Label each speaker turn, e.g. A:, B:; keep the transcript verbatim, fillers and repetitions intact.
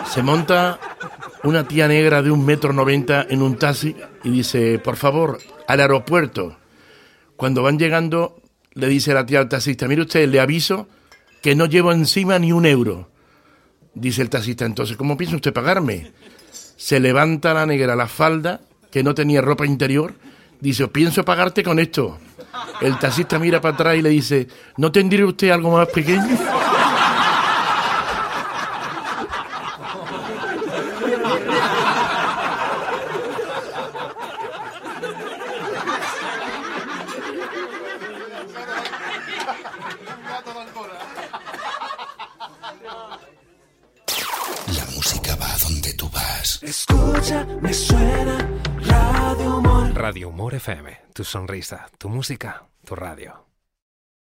A: Se monta una tía negra de un metro noventa en un taxi y dice, por favor, al aeropuerto. Cuando van llegando, le dice la tía al taxista, mire usted, le aviso que no llevo encima ni un euro. Dice el taxista, entonces, ¿cómo piensa usted pagarme? Se levanta la negra la falda, que no tenía ropa interior, dice, pienso pagarte con esto. El taxista mira para atrás y le dice, ¿no tendría usted algo más pequeño?
B: La música va a donde tú vas.
C: Escucha, me suena Radio Humor.
D: Radio Humor F M, tu sonrisa, tu música, tu radio.